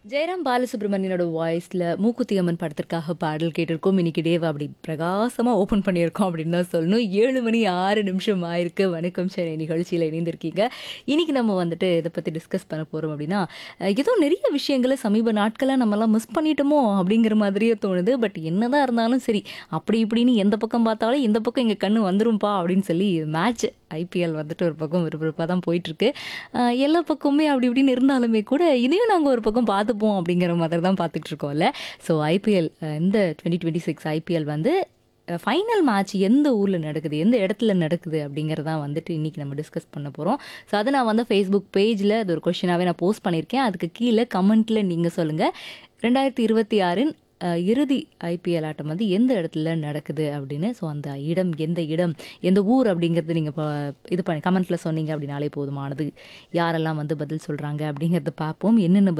ஜெயராம் பாலசுப்ரமணியனோட வாய்ஸ்ல மூக்குத்தி அம்மன் படத்திற்காக பாடல் கேட்டிருக்கோம். இன்னைக்கு டேவ் அப்படி பிரகாசமா ஓப்பன் பண்ணியிருக்கோம் அப்படின்னு தான் சொல்லணும். 7 மணி 6 நிமிஷம் ஆயிருக்கு. வணக்கம் சென்னை நிகழ்ச்சியில் இணைந்திருக்கீங்க. இன்னைக்கு நம்ம வந்துட்டு இதை பற்றி டிஸ்கஸ் பண்ண போகிறோம் அப்படின்னா, ஏதோ நிறைய விஷயங்களை சமீப நாட்களாக நம்மலாம் மிஸ் பண்ணிட்டோமோ அப்படிங்கிற மாதிரியே தோணுது. பட் என்னதான் இருந்தாலும் சரி, அப்படி இப்படின்னு எந்த பக்கம் பார்த்தாலும் இந்த பக்கம் எங்கள் கண்ணு வந்துரும்பா அப்படின்னு சொல்லி மேட்ச் ஐபிஎல் வந்துட்டு ஒரு பக்கம் விறுவிறுப்பாக தான் போயிட்டுருக்கு. எல்லா பக்கமுமே அப்படி இப்படின்னு இருந்தாலுமே கூட இதையும் நாங்கள் ஒரு பக்கம் பார்த்துப்போம் அப்படிங்கிற மாதிரி தான் பார்த்துட்டு இருக்கோம்ல. ஸோ ஐபிஎல் இந்த 2026 ஐபிஎல் வந்து ஃபைனல் மேட்ச் எந்த ஊரில் நடக்குது, எந்த இடத்துல நடக்குது அப்படிங்கிறதான் வந்துட்டு இன்றைக்கி நம்ம டிஸ்கஸ் பண்ண போகிறோம். ஸோ அதை நான் வந்து ஃபேஸ்புக் பேஜில் அது ஒரு கொஷினாகவே நான் போஸ்ட் பண்ணியிருக்கேன். அதுக்கு கீழே கமெண்ட்டில் நீங்கள் சொல்லுங்கள் 2026 இறுதி ஐபிஎல் ஆட்டம் வந்து எந்த இடத்துல நடக்குது அப்படின்னு. ஸோ அந்த இடம் எந்த இடம் எந்த ஊர் அப்படிங்கிறது நீங்கள் இப்போ இது பண்ணி கமெண்ட்டில் சொன்னீங்க அப்படின்னாலே போதுமானது. யாரெல்லாம் வந்து பதில் சொல்கிறாங்க அப்படிங்கிறத பார்ப்போம். என்னென்ன